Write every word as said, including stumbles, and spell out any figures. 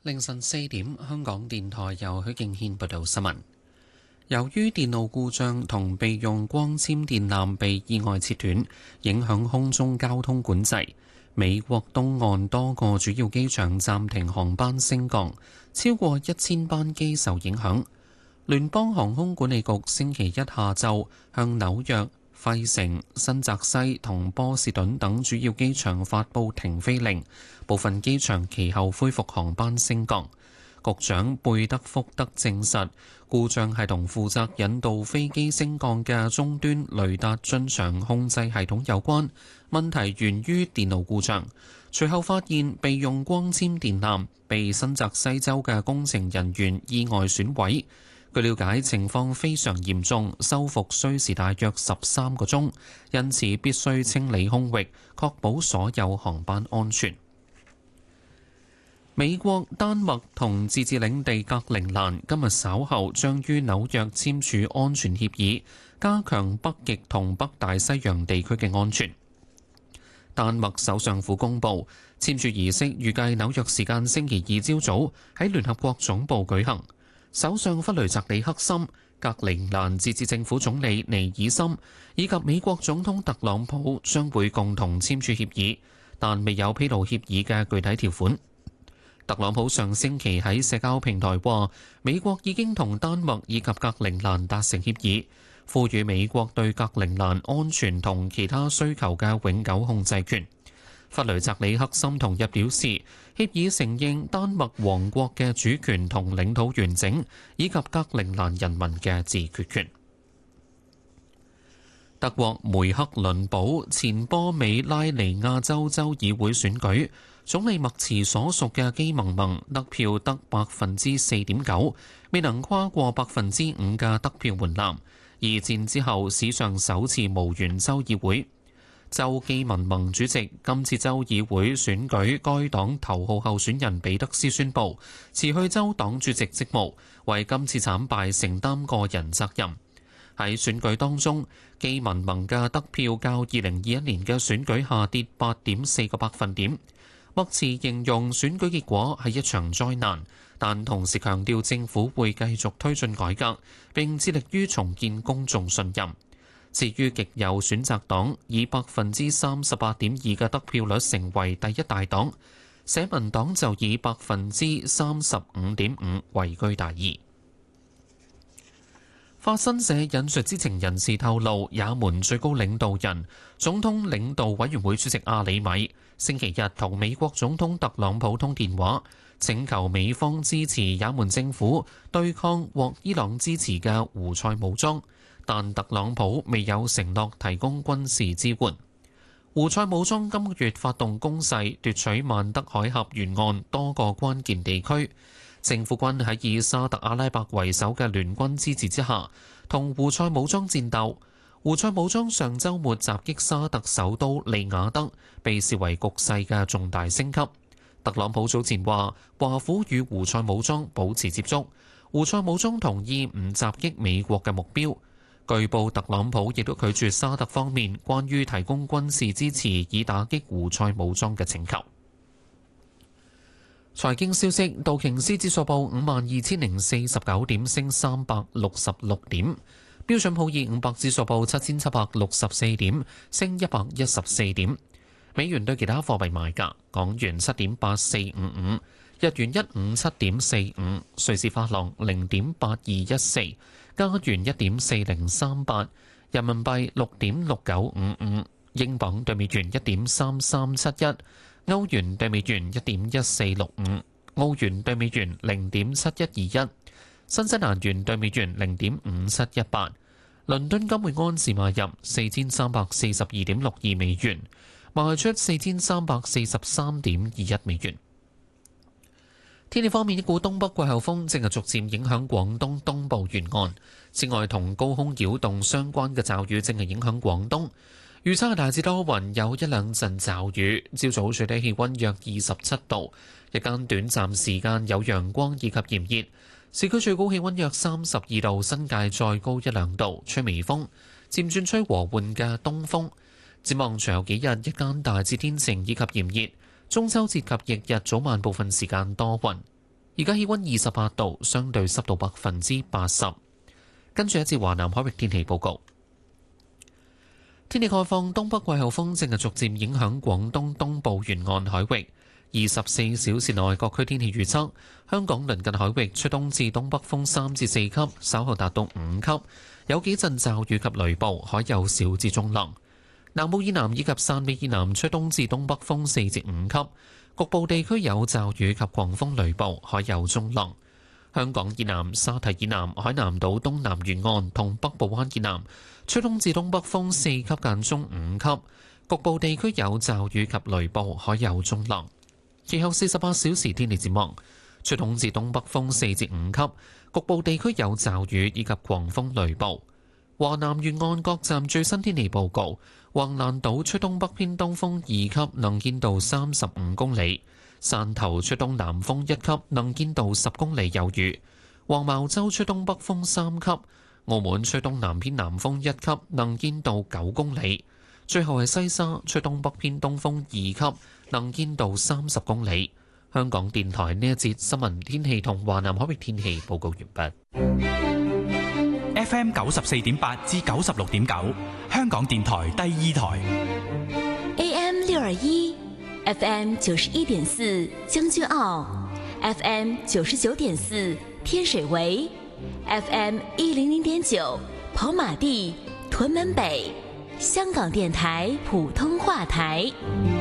凌晨四點，香港電台由許敬軒報道新聞。由於電路故障同備用光纖電纜被意外切斷，影響空中交通管制，美國東岸多個主要機場暫停航班升降，超過一千班機受影響。聯邦航空管理局星期一下晝向紐約、費城、新澤西同波士頓等主要機場發布停飛令，部分機場其後恢復航班升降。局長貝德福德證實，故障係同負責引導飛機升降嘅終端雷達進場控制系統有關，問題源於電路故障。隨後發現備用光纖電纜被新澤西州嘅工程人員意外損毀。據了解，情況非常嚴重，修復需時大約十三個鐘，因此必須清理空域，確保所有航班安全。美國、丹麥同自治領地格陵蘭今日稍後將於紐約簽署安全協議，加強北極同北大西洋地區嘅安全。丹麥首相府公佈，簽署儀式預計紐約時間星期二朝早喺聯合國總部舉行。首相弗雷澤里克森、格陵蘭自治政府總理尼爾森以及美國總統特朗普將會共同簽署協議，但未有披露協議嘅具體條款。特朗普上星期喺社交平台話，美國已經同丹麥以及格陵蘭達成協議，賦予美國對格陵蘭安全同其他需求嘅永久控制權。弗雷澤里克森同日表示，協議承認丹麥王國嘅主權同領土完整，以及格陵蘭人民嘅自決權。德國梅克倫堡前波美拉尼亞州州議會選舉，總理默茨所屬嘅基盟盟得票得百分之四點九，未能跨過百分之五嘅得票門檻。二戰之後史上首次無緣州議會。州基民盟主席今次州議會選舉該黨頭號候選人彼得斯宣布辭去州黨主席職務，為今次慘敗承擔個人責任。喺選舉當中，基民盟嘅得票較二零二一年嘅選舉下跌八點四個百分點。默茨形容選舉結果係一場災難，但同時強調政府會繼續推進改革，並致力於重建公眾信任。至於極右選擇黨以百分之三十八點二嘅得票率成為第一大黨，社民黨就以百分之三十五點五位居第二。法新社引述知情人士透露，也門最高領導人、總統領導委員會主席阿里米星期日同美國總統特朗普通電話，請求美方支持也門政府對抗獲伊朗支持嘅胡塞武裝。但特朗普未有承諾提供軍事支援。胡塞武裝今個月發動攻勢，奪取曼德海峽沿岸多個關鍵地區。政府軍喺以沙特阿拉伯為首嘅聯軍支持之下，同胡塞武裝戰鬥。胡塞武裝上週末襲擊沙特首都利雅德，被視為局勢嘅重大升級。特朗普早前話，華府與胡塞武裝保持接觸，胡塞武裝同意唔襲擊美國嘅目標。據報，特朗普亦都拒絕沙特方面關於提供軍事支持以打擊胡塞武裝嘅請求。財經消息：道瓊斯指數報五萬二千零四十九點，升三百六十六點；標準普爾五百指數報七千七百六十四點，升一百一十四點。美元對其他貨幣賣價：港元七點八四五五，日元一五七點四五，瑞士法郎零點八二一四。加元一點四零三八，人民幣六點六九五五，英鎊對美元一點三三七一，歐元對美元一點一四六五，澳元對美元零點七一二一，新西蘭元對美元零點五七一八。倫敦金每安士買入四千三百四十二點六二美元，賣出四千三百四十三點二一美元。天氣方面，一股東北季候風正係逐漸影響廣東東部沿岸。此外，同高空擾動相關嘅驟雨正係影響廣東。預測係大致多雲，有一兩陣驟雨。朝早最低氣温約二十七度，日間短暫時間有陽光以及炎熱。市區最高氣温約三十二度，新界再高一兩度，吹微風，漸轉吹和緩嘅東風。展望隨後幾日，日間大致天晴以及炎熱。中秋節及翌日早晚部分時間多雲， 而家氣溫二十八度，相對濕度百分之八十。跟住一節華南海域天氣報告。天氣概況，東北季候風正係逐漸影響廣東東部沿岸海域。二十四小時內各區天氣預測：香港鄰近海域吹東至東北風三至四級，稍後達到五級，有幾陣驟雨及雷暴，海有小至中浪。南澳以南以及汕尾以南吹東至東北風四至五級，局部地區有驟雨及狂風雷暴，海有中浪。香港以南、沙堤以南、海南島東南沿岸同北部灣以南吹東至東北風四級間中五級，局部地區有驟雨及雷暴，海有中浪。其後四十八小時天氣展望，吹東至東北風四至五級，局部地區有驟雨以及狂風雷暴。華南沿岸各站最新天氣報告：橫瀾島吹東北偏東風二級，能見度三十五公里；汕頭吹東南風一級，能見度十公里有餘；黃茅洲吹東北風三級；澳門吹東南偏南風一級，能見度九公里；最後係西沙吹東北偏東風二級，能見度三十公里。香港電台呢一節新聞天氣同華南海域天氣報告完畢。 F M 九十四點八至九十六點九，香港電台第二台。 A M 六二一，F M 九十一點四將軍澳 ，F M 九十九點四天水圍 ，F M 一零零點九跑馬地、屯門北，香港電台普通話台。